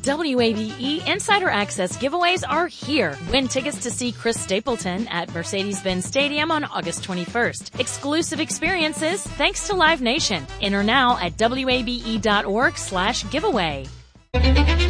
WABE Insider Access giveaways are here. Win tickets to see Chris Stapleton at Mercedes-Benz Stadium on August 21st. Exclusive experiences thanks to Live Nation. Enter now at wabe.org/giveaway.